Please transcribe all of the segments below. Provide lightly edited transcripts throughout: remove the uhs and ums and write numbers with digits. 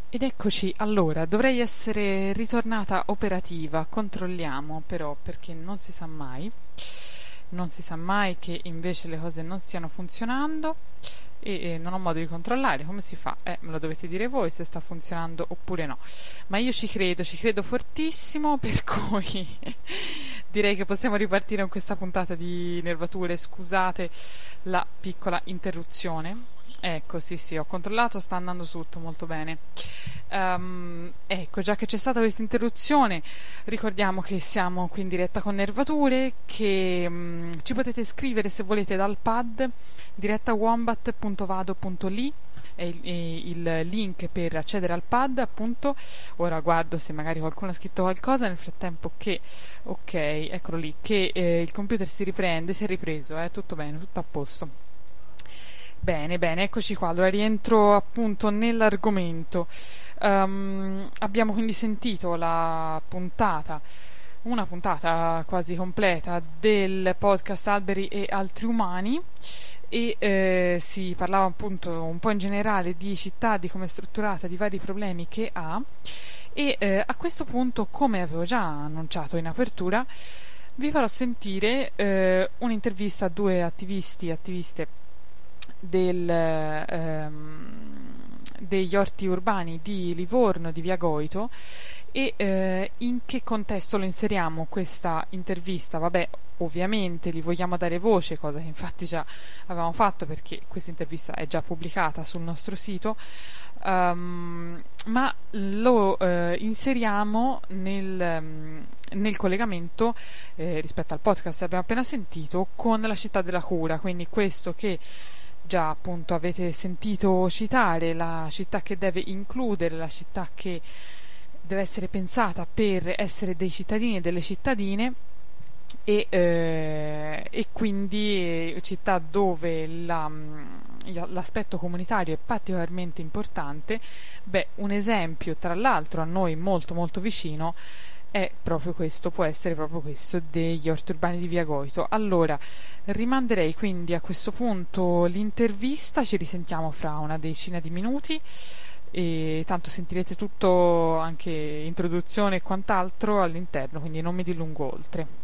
Ed eccoci, allora, dovrei essere ritornata operativa, controlliamo però perché non si sa mai che invece le cose non stiano funzionando e non ho modo di controllare, come si fa? Me lo dovete dire voi se sta funzionando oppure no, ma io ci credo fortissimo, per cui direi che possiamo ripartire con questa puntata di Nervature, scusate la piccola interruzione. Ecco, sì, ho controllato, sta andando tutto molto bene. Ecco, già che c'è stata questa interruzione, ricordiamo che siamo qui in diretta con Nervature, che ci potete scrivere se volete dal pad direttawombat.vado.li è il link per accedere al pad, appunto. Ora guardo se magari qualcuno ha scritto qualcosa nel frattempo, che ok, eccolo lì, che il computer si riprende, si è ripreso, tutto bene, tutto a posto. Bene, eccoci qua. Allora rientro appunto nell'argomento. Abbiamo quindi sentito una puntata quasi completa del podcast Alberi e altri umani, e si parlava appunto un po' in generale di città, di come è strutturata, di vari problemi che ha, e a questo punto, come avevo già annunciato in apertura, vi farò sentire un'intervista a due attiviste degli orti urbani di Livorno, di Via Goito, e in che contesto lo inseriamo questa intervista? Vabbè, ovviamente li vogliamo dare voce, cosa che infatti già avevamo fatto perché questa intervista è già pubblicata sul nostro sito, ma lo inseriamo nel collegamento rispetto al podcast che abbiamo appena sentito con la città della cura, quindi questo che già appunto avete sentito citare, la città che deve includere, la città che deve essere pensata per essere dei cittadini e delle cittadine, e quindi città dove l'aspetto comunitario è particolarmente importante. Un esempio tra l'altro a noi molto molto vicino è proprio questo, può essere proprio questo degli orti urbani di Via Goito. Allora rimanderei quindi a questo punto l'intervista, ci risentiamo fra una decina di minuti e tanto sentirete tutto, anche introduzione e quant'altro all'interno, quindi non mi dilungo oltre.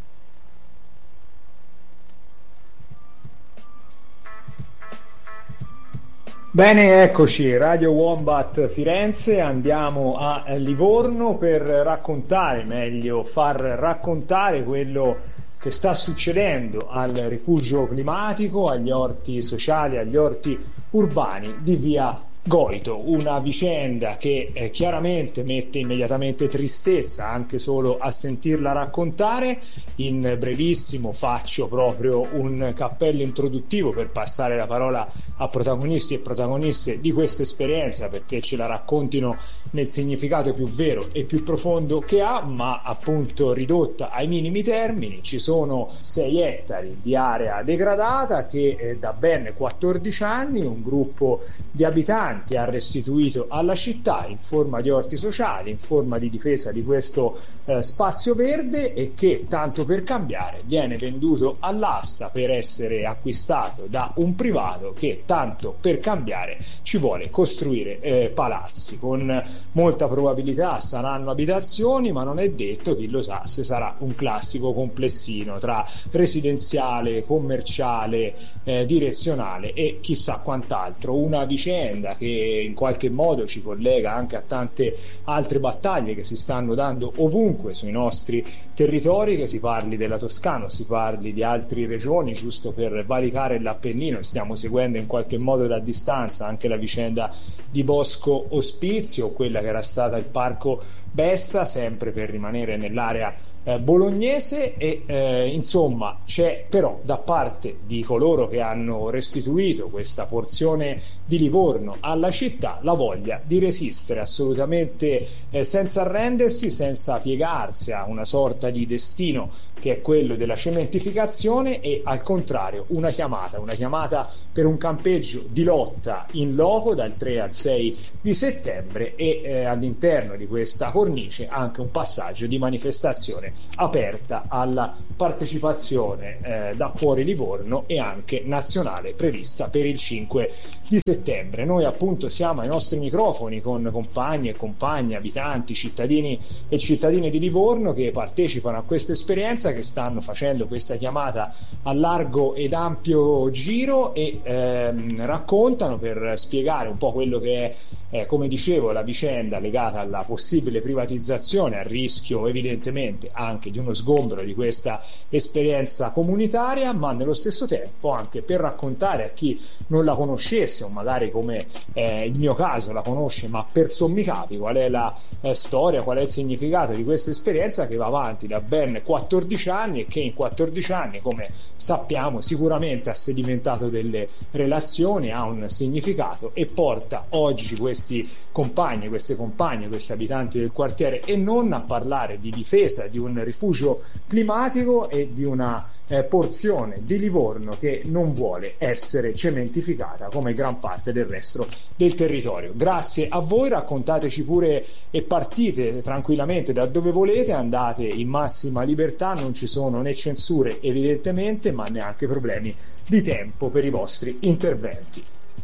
Bene, eccoci, Radio Wombat Firenze, andiamo a Livorno per raccontare, meglio far raccontare quello che sta succedendo al rifugio climatico, agli orti sociali, agli orti urbani di Via Goito, una vicenda che chiaramente mette immediatamente tristezza anche solo a sentirla raccontare. In brevissimo faccio proprio un cappello introduttivo per passare la parola a protagonisti e protagoniste di questa esperienza, perché ce la raccontino nel significato più vero e più profondo che ha, ma appunto ridotta ai minimi termini. Ci sono 6 ettari di area degradata che da ben 14 anni un gruppo di abitanti ha restituito alla città in forma di orti sociali, in forma di difesa di questo spazio verde, e che tanto per cambiare viene venduto all'asta per essere acquistato da un privato che tanto per cambiare ci vuole costruire palazzi. Con molta probabilità saranno abitazioni, ma non è detto, chi lo sa, se sarà un classico complessino tra residenziale, commerciale, direzionale e chissà quant'altro. Una vicenda che in qualche modo ci collega anche a tante altre battaglie che si stanno dando ovunque sui nostri territori, che si parli della Toscana o si parli di altre regioni, giusto per valicare l'Appennino. Stiamo seguendo in qualche modo da distanza anche la vicenda di Bosco Ospizio, quella che era stata il Parco Besta, sempre per rimanere nell'area bolognese, e insomma c'è però da parte di coloro che hanno restituito questa porzione di Livorno alla città la voglia di resistere assolutamente senza arrendersi, senza piegarsi a una sorta di destino che è quello della cementificazione, e al contrario una chiamata per un campeggio di lotta in loco dal 3 al 6 di settembre, e all'interno di questa cornice anche un passaggio di manifestazione aperta alla partecipazione da fuori Livorno e anche nazionale prevista per il 5 di settembre. Noi appunto siamo ai nostri microfoni con compagni e compagne, abitanti, cittadini e cittadine di Livorno che partecipano a questa esperienza, che stanno facendo questa chiamata a largo ed ampio giro e raccontano, per spiegare un po' quello che è, come dicevo, la vicenda legata alla possibile privatizzazione, al rischio evidentemente anche di uno sgombero di questa esperienza comunitaria, ma nello stesso tempo anche per raccontare a chi non la conoscesse, o magari come il mio caso la conosce ma per sommi capi, qual è la storia, qual è il significato di questa esperienza che va avanti da ben 14 anni e che in 14 anni, come sappiamo, sicuramente ha sedimentato delle relazioni, ha un significato e porta oggi questi compagni, queste compagne, questi abitanti del quartiere, e non a parlare di difesa di un rifugio climatico e di una porzione di Livorno che non vuole essere cementificata come gran parte del resto del territorio. Grazie a voi, raccontateci pure e partite tranquillamente da dove volete, andate in massima libertà, non ci sono né censure evidentemente, ma neanche problemi di tempo per i vostri interventi.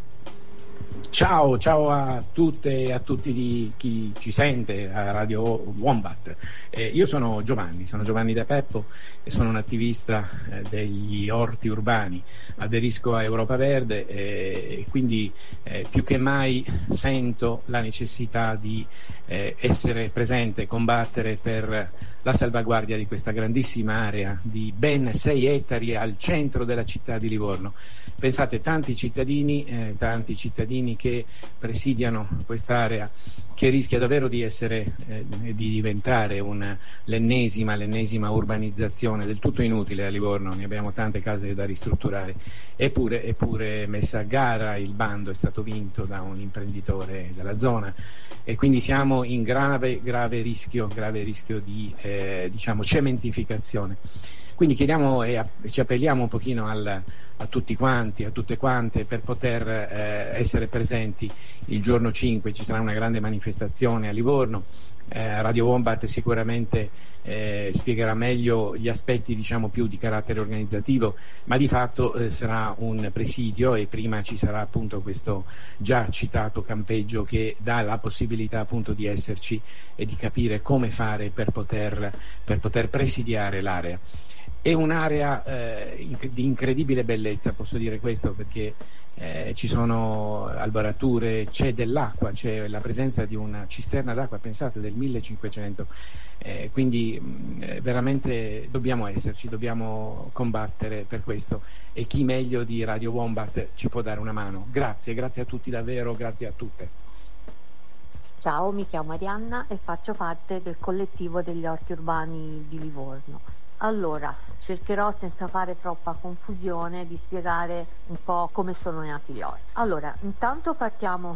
Ciao a tutte e a tutti di chi ci sente a Radio Wombat. Io sono Giovanni De Peppo e sono un attivista degli orti urbani. Aderisco a Europa Verde e quindi più che mai sento la necessità di essere presente, combattere per la salvaguardia di questa grandissima area di ben 6 ettari al centro della città di Livorno. Pensate, tanti cittadini che presidiano quest'area, che rischia davvero di diventare l'ennesima urbanizzazione del tutto inutile a Livorno. Ne abbiamo tante case da ristrutturare, eppure messa a gara, il bando è stato vinto da un imprenditore della zona e quindi siamo in grave rischio di cementificazione. Quindi chiediamo e ci appelliamo un pochino a tutti quanti, a tutte quante, per poter essere presenti il giorno 5. Ci sarà una grande manifestazione a Livorno. Radio Wombat sicuramente spiegherà meglio gli aspetti più di carattere organizzativo, ma di fatto sarà un presidio, e prima ci sarà appunto questo già citato campeggio che dà la possibilità appunto di esserci e di capire come fare per poter presidiare l'area. È un'area di incredibile bellezza, posso dire questo, perché ci sono alberature, c'è dell'acqua, c'è la presenza di una cisterna d'acqua, pensate, del 1500, quindi veramente dobbiamo esserci, dobbiamo combattere per questo, e chi meglio di Radio Wombat ci può dare una mano. Grazie a tutti, davvero grazie a tutte. Ciao, mi chiamo Arianna e faccio parte del collettivo degli orti urbani di Livorno. Allora, cercherò senza fare troppa confusione di spiegare un po' come sono nati gli orti. Allora, intanto partiamo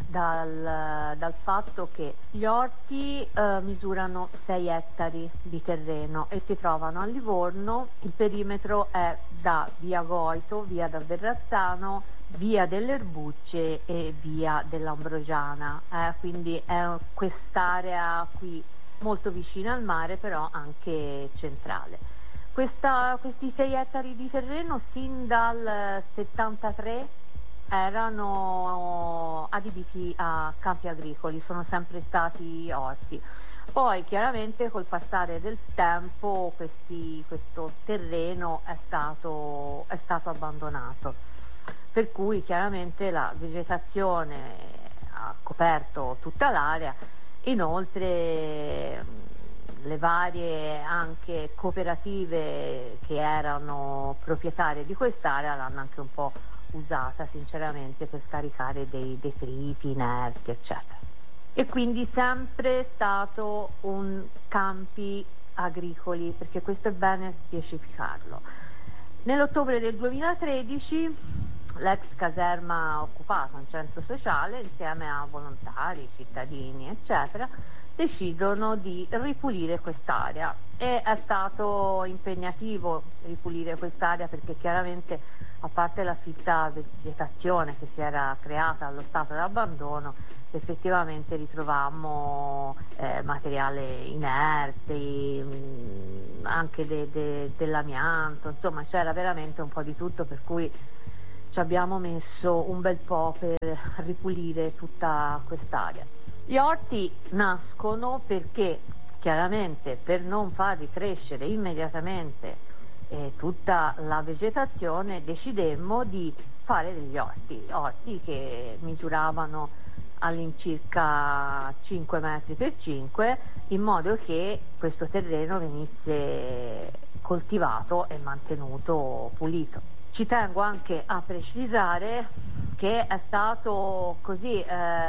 dal fatto che gli orti misurano 6 ettari di terreno e si trovano a Livorno. Il perimetro è da via Goito, via da Verrazzano, via delle Erbucce e via dell'Ambrosiana, quindi è quest'area qui molto vicina al mare, però anche centrale. Questi 6 ettari di terreno sin dal 73 erano adibiti a campi agricoli, sono sempre stati orti. Poi chiaramente col passare del tempo questo terreno è stato abbandonato, per cui chiaramente la vegetazione ha coperto tutta l'area. Inoltre le varie anche cooperative che erano proprietarie di quest'area l'hanno anche un po' usata sinceramente per scaricare dei detriti inerti, eccetera. E quindi sempre stato un campi agricoli, perché questo è bene specificarlo. Nell'ottobre del 2013 l'ex caserma occupata, un centro sociale, insieme a volontari, cittadini, eccetera, decidono di ripulire quest'area. E è stato impegnativo ripulire quest'area perché chiaramente, a parte la fitta vegetazione che si era creata allo stato d'abbandono, effettivamente ritrovammo materiale inerte, anche dell'amianto, insomma c'era veramente un po' di tutto, per cui ci abbiamo messo un bel po' per ripulire tutta quest'area. Gli orti nascono perché chiaramente per non far ricrescere immediatamente tutta la vegetazione decidemmo di fare degli orti che misuravano all'incirca 5 metri per 5, in modo che questo terreno venisse coltivato e mantenuto pulito. Ci tengo anche a precisare che è stato così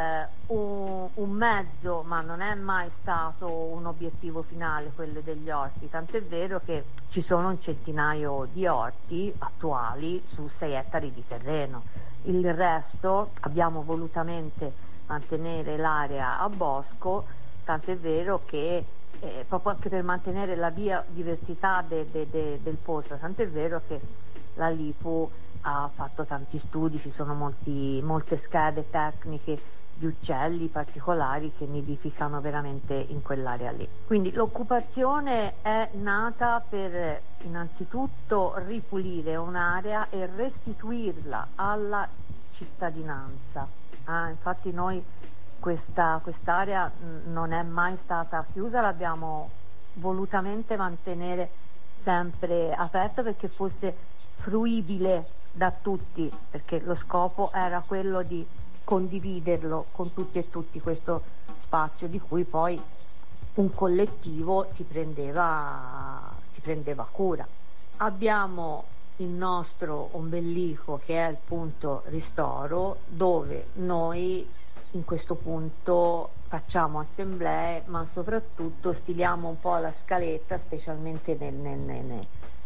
un mezzo, ma non è mai stato un obiettivo finale quello degli orti, tant'è vero che ci sono un centinaio di orti attuali su 6 ettari di terreno. Il resto abbiamo volutamente mantenere l'area a bosco, tant'è vero che proprio anche per mantenere la biodiversità del posto, tant'è vero che la LIPU ha fatto tanti studi, ci sono molte schede tecniche di uccelli particolari che nidificano veramente in quell'area lì. Quindi l'occupazione è nata per innanzitutto ripulire un'area e restituirla alla cittadinanza. Infatti noi quest'area non è mai stata chiusa, l'abbiamo volutamente mantenere sempre aperta perché fosse fruibile da tutti, perché lo scopo era quello di condividerlo con tutti e tutti, questo spazio di cui poi un collettivo si prendeva cura. Abbiamo il nostro ombelico che è il punto ristoro, dove noi in questo punto facciamo assemblee, ma soprattutto stiliamo un po' la scaletta, specialmente nel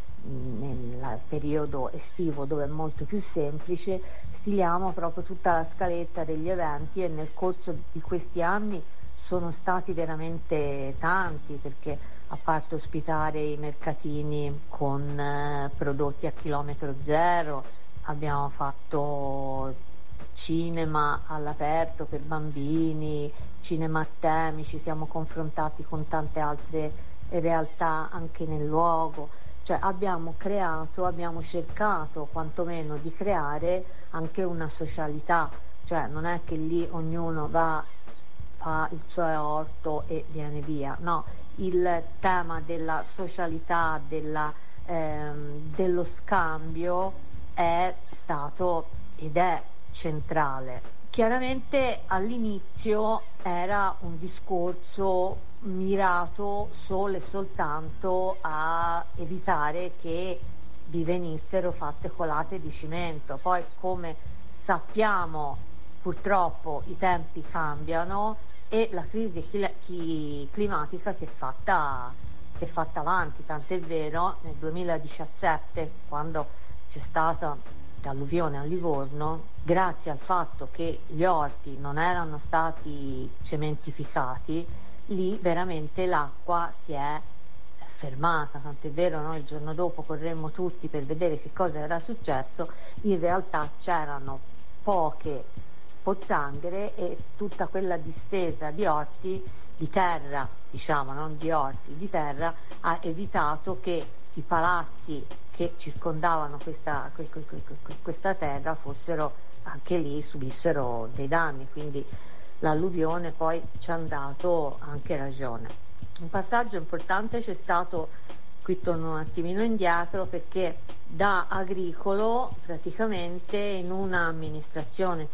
periodo estivo dove è molto più semplice, stiliamo proprio tutta la scaletta degli eventi, e nel corso di questi anni sono stati veramente tanti, perché a parte ospitare i mercatini con prodotti a chilometro zero, abbiamo fatto cinema all'aperto per bambini, cinema a temi, ci siamo confrontati con tante altre realtà anche nel luogo, cioè abbiamo cercato quantomeno di creare anche una socialità, cioè non è che lì ognuno va, fa il suo orto e viene via, no, il tema della socialità, dello scambio è stato ed è centrale. Chiaramente all'inizio era un discorso mirato solo e soltanto a evitare che vi venissero fatte colate di cemento. Poi, come sappiamo, purtroppo i tempi cambiano e la crisi climatica si è fatta avanti, tant'è vero nel 2017, quando c'è stata l'alluvione a Livorno, grazie al fatto che gli orti non erano stati cementificati, lì veramente l'acqua si è fermata, tant'è vero noi il giorno dopo corremmo tutti per vedere che cosa era successo, in realtà c'erano poche pozzanghere e tutta quella distesa di orti di terra, diciamo, non di orti, di terra, ha evitato che i palazzi che circondavano questa terra fossero anche lì, subissero dei danni, quindi l'alluvione poi ci ha dato anche ragione. Un passaggio importante c'è stato, qui torno un attimino indietro, perché da agricolo praticamente in un'amministrazione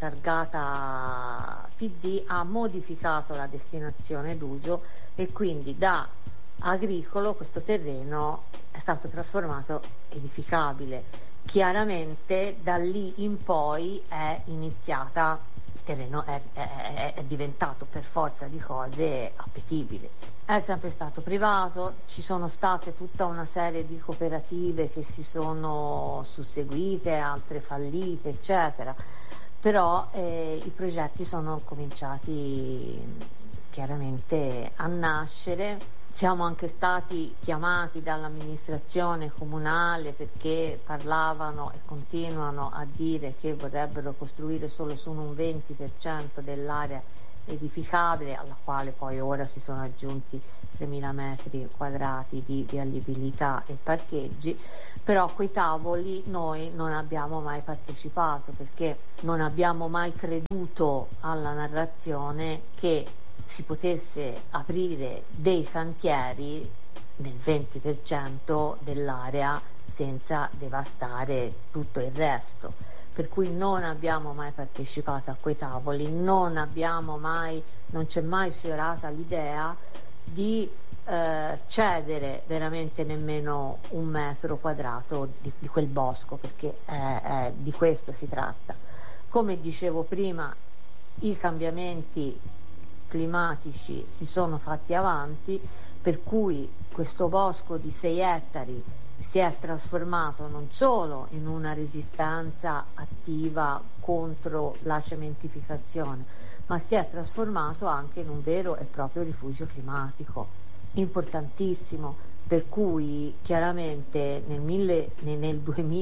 targata PD ha modificato la destinazione d'uso e quindi da agricolo questo terreno è stato trasformato edificabile. Chiaramente da lì in poi è iniziata, il terreno è diventato per forza di cose appetibile. È sempre stato privato, ci sono state tutta una serie di cooperative che si sono susseguite, altre fallite, eccetera, però i progetti sono cominciati chiaramente a nascere. Siamo anche stati chiamati dall'amministrazione comunale perché parlavano e continuano a dire che vorrebbero costruire solo su un 20% dell'area edificabile, alla quale poi ora si sono aggiunti 3.000 metri quadrati di viabilità e parcheggi. Però a quei tavoli noi non abbiamo mai partecipato, perché non abbiamo mai creduto alla narrazione che si potesse aprire dei cantieri nel 20% dell'area senza devastare tutto il resto. Per cui non abbiamo mai partecipato a quei tavoli, non c'è mai sfiorata l'idea di cedere veramente nemmeno 1 metro quadrato di quel bosco, perché di questo si tratta. Come dicevo prima, i cambiamenti climatici si sono fatti avanti, per cui questo bosco di 6 ettari si è trasformato non solo in una resistenza attiva contro la cementificazione, ma si è trasformato anche in un vero e proprio rifugio climatico importantissimo, per cui chiaramente nel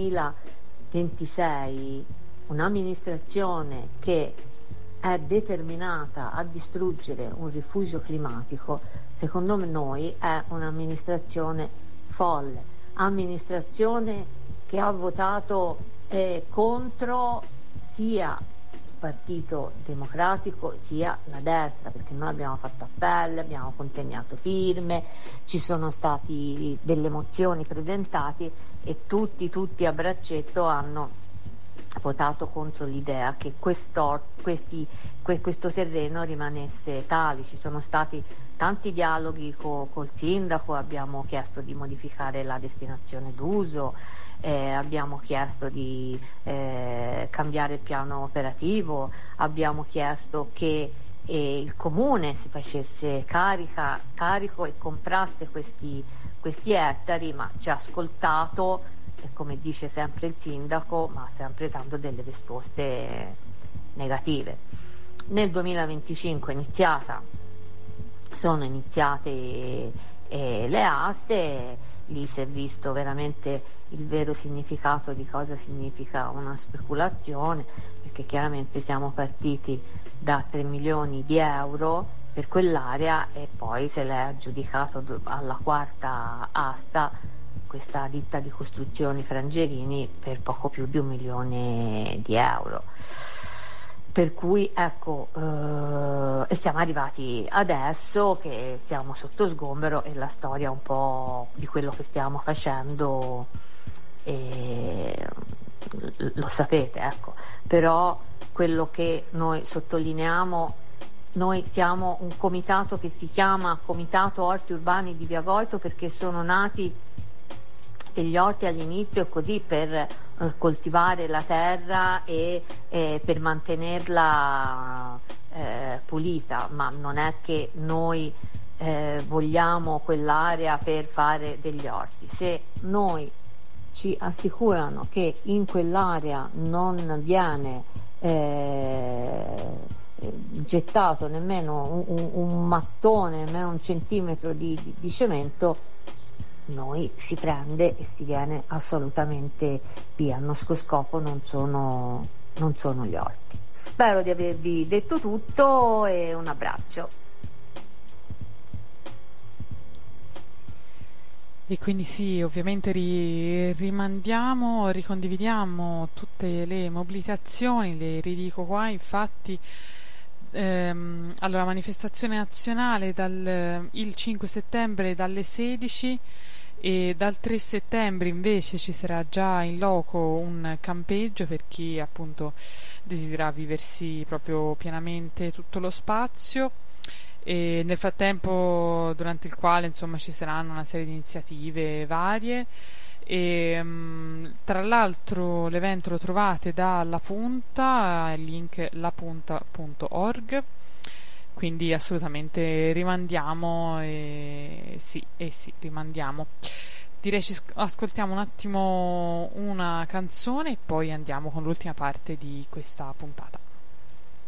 2026 un'amministrazione che è determinata a distruggere un rifugio climatico, secondo noi è un'amministrazione folle, amministrazione che ha votato contro sia Partito Democratico sia la destra, perché noi abbiamo fatto appelli, abbiamo consegnato firme, ci sono stati delle mozioni presentate e tutti a braccetto hanno votato contro l'idea che questo terreno rimanesse tale. Ci sono stati tanti dialoghi col sindaco, abbiamo chiesto di modificare la destinazione d'uso, abbiamo chiesto di cambiare il piano operativo, abbiamo chiesto che il comune si facesse carico e comprasse questi ettari, ma ci ha ascoltato, come dice sempre il sindaco, ma sempre dando delle risposte negative. Nel 2025 sono iniziate le aste, lì si è visto veramente il vero significato di cosa significa una speculazione, perché chiaramente siamo partiti da 3 milioni di euro per quell'area e poi se l'è aggiudicato alla 4ª asta questa ditta di costruzioni Frangerini per poco più di 1 milione di euro. Per cui ecco, e siamo arrivati adesso che siamo sotto sgombero e la storia un po' di quello che stiamo facendo lo sapete, ecco. Però quello che noi sottolineiamo, noi siamo un comitato che si chiama Comitato Orti Urbani di Via Goito perché sono nati degli orti all'inizio così per coltivare la terra e per mantenerla pulita, ma non è che noi vogliamo quell'area per fare degli orti. Se noi ci assicurano che in quell'area non viene gettato nemmeno un mattone, nemmeno 1 centimetro di cemento, noi si prende e si viene assolutamente via. Il nostro scopo non sono gli orti. Spero di avervi detto tutto e un abbraccio. E quindi sì, ovviamente ricondividiamo tutte le mobilitazioni, le ridico qua, infatti allora manifestazione nazionale il 5 settembre dalle 16 e dal 3 settembre invece ci sarà già in loco un campeggio per chi appunto desidera viversi proprio pienamente tutto lo spazio. E nel frattempo, durante il quale insomma ci saranno una serie di iniziative varie e tra l'altro l'evento lo trovate dalla Punta, il link lapunta.org, quindi assolutamente rimandiamo sì, rimandiamo. Direi ci ascoltiamo un attimo una canzone e poi andiamo con l'ultima parte di questa puntata.